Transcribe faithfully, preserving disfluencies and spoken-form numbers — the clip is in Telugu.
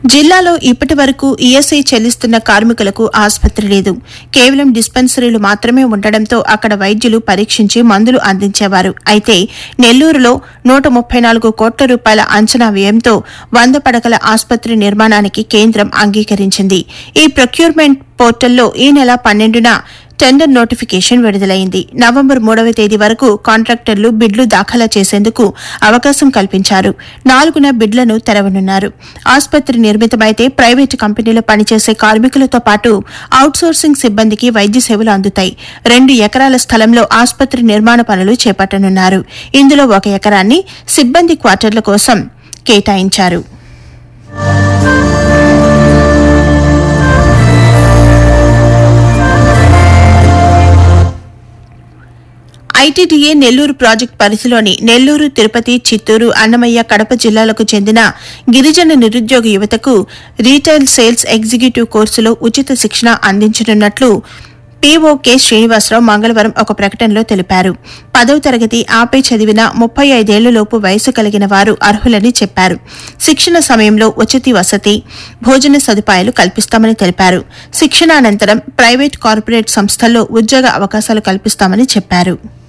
జిల్లాలో ఇప్పటి వరకు ఈఎస్ఐ చెల్లిస్తున్న కార్మికులకు ఆసుపత్రి లేదు. కేవలం డిస్పెన్సరీలు మాత్రమే ఉండడంతో అక్కడ వైద్యులు పరీక్షించి మందులు అందించేవారు. అయితే నెల్లూరులో నూట ముప్పై నాలుగు కోట్ల రూపాయల అంచనా వ్యయంతో వంద పడకల ఆసుపత్రి నిర్మాణానికి కేంద్రం అంగీకరించింది. ఈ ప్రొక్యూర్మెంట్ పోర్టల్లో ఈ నెల పన్నెండున టెండర్ నోటిఫికేషన్ విడుదలైంది. నవంబర్ మూడవ తేదీ వరకు కాంట్రాక్టర్లు బిడ్లు దాఖలా చేసేందుకు అవకాశం కల్పించారు. నాలుగున బిడ్లను తెరవనున్నారు. ఆసుపత్రి నిర్మితమైతే ప్రైవేటు కంపెనీలో పనిచేసే కార్మికులతో పాటు అవుట్సోర్సింగ్ సిబ్బందికి వైద్య సేవలు అందుతాయి. రెండు ఎకరాల స్థలంలో ఆసుపత్రి నిర్మాణ పనులు చేపట్టనున్నారు. ఇందులో ఒక ఎకరాన్ని సిబ్బంది క్వార్టర్ల కోసం కేటాయించారు. ఐటీడీఏ నెల్లూరు ప్రాజెక్టు పరిధిలోని నెల్లూరు, తిరుపతి, చిత్తూరు, అన్నమయ్య, కడప జిల్లాలకు చెందిన గిరిజన నిరుద్యోగ యువతకు రీటైల్ సేల్స్ ఎగ్జిక్యూటివ్ కోర్సులో ఉచిత శిక్షణ అందించనున్నట్లు పీఓ కె శ్రీనివాసరావు మంగళవారం ఒక ప్రకటనలో తెలిపారు. పదవ తరగతి ఆపై చదివిన ముప్పై ఐదేళ్లలోపు వయసు కలిగిన వారు అర్హులని చెప్పారు. శిక్షణ సమయంలో ఉచిత వసతి, భోజన సదుపాయాలు కల్పిస్తామని తెలిపారు. శిక్షణ అనంతరం ప్రైవేట్, కార్పొరేట్ సంస్థల్లో ఉద్యోగ అవకాశాలు కల్పిస్తామని చెప్పారు.